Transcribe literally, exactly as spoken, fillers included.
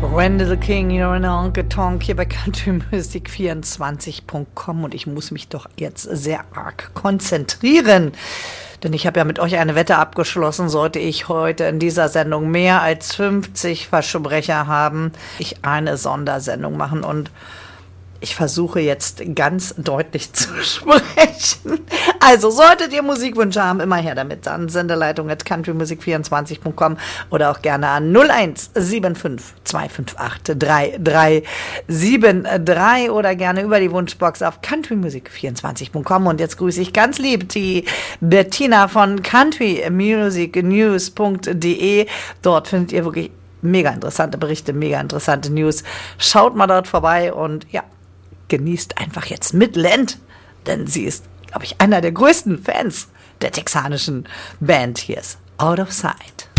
Randy the King, you're in Honky Tonk hier bei Country Music vierundzwanzig Punkt com und ich muss mich doch jetzt sehr arg konzentrieren, denn ich habe ja mit euch eine Wette abgeschlossen, sollte ich heute in dieser Sendung mehr als fünfzig Versprecher haben, ich eine Sondersendung machen und ich versuche jetzt ganz deutlich zu sprechen. Also, solltet ihr Musikwünsche haben, immer her damit an Sendeleitung at country music vierundzwanzig Punkt com oder auch gerne an null eins sieben fünf zwei fünf acht drei drei sieben drei oder gerne über die Wunschbox auf country music vierundzwanzig Punkt com. Und jetzt grüße ich ganz lieb die Bettina von country music news punkt de. Dort findet ihr wirklich mega interessante Berichte, mega interessante News. Schaut mal dort vorbei und ja, genießt einfach jetzt Midland, denn sie ist, glaube ich, einer der größten Fans der texanischen Band. Hier ist Out of Sight.